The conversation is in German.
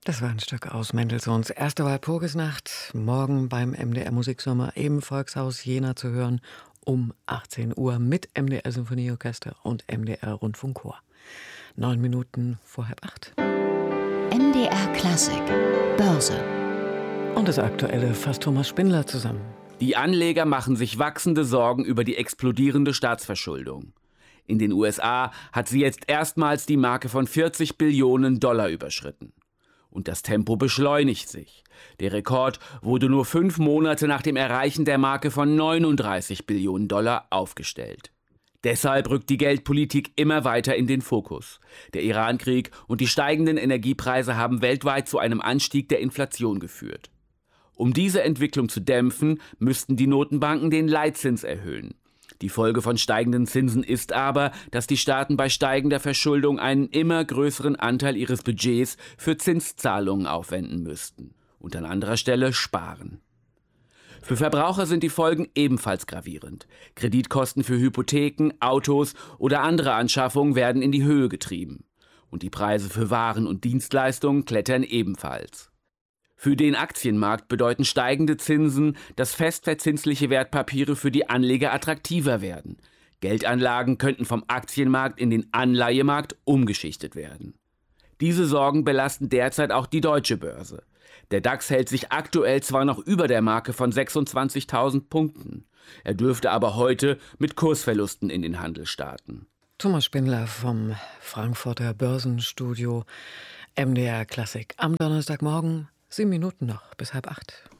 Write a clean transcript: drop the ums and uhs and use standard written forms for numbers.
Das war ein Stück aus Mendelssohns Erste Walpurgisnacht. Morgen beim MDR Musiksommer im Volkshaus Jena zu hören um 18 Uhr mit MDR Symphonieorchester und MDR Rundfunkchor. 9 Minuten vor 7:30. MDR Klassik Börse. Und das Aktuelle fasst Thomas Spindler zusammen. Die Anleger machen sich wachsende Sorgen über die explodierende Staatsverschuldung. In den USA hat sie jetzt erstmals die Marke von 40 Billionen Dollar überschritten. Und das Tempo beschleunigt sich. Der Rekord wurde nur 5 Monate nach dem Erreichen der Marke von 39 Billionen Dollar aufgestellt. Deshalb rückt die Geldpolitik immer weiter in den Fokus. Der Irankrieg und die steigenden Energiepreise haben weltweit zu einem Anstieg der Inflation geführt. Um diese Entwicklung zu dämpfen, müssten die Notenbanken den Leitzins erhöhen. Die Folge von steigenden Zinsen ist aber, dass die Staaten bei steigender Verschuldung einen immer größeren Anteil ihres Budgets für Zinszahlungen aufwenden müssten und an anderer Stelle sparen. Für Verbraucher sind die Folgen ebenfalls gravierend. Kreditkosten für Hypotheken, Autos oder andere Anschaffungen werden in die Höhe getrieben. Und die Preise für Waren und Dienstleistungen klettern ebenfalls. Für den Aktienmarkt bedeuten steigende Zinsen, dass festverzinsliche Wertpapiere für die Anleger attraktiver werden. Geldanlagen könnten vom Aktienmarkt in den Anleihemarkt umgeschichtet werden. Diese Sorgen belasten derzeit auch die deutsche Börse. Der DAX hält sich aktuell zwar noch über der Marke von 26.000 Punkten. Er dürfte aber heute mit Kursverlusten in den Handel starten. Thomas Spindler vom Frankfurter Börsenstudio MDR Klassik. Am Donnerstagmorgen 7 Minuten noch bis 7:30.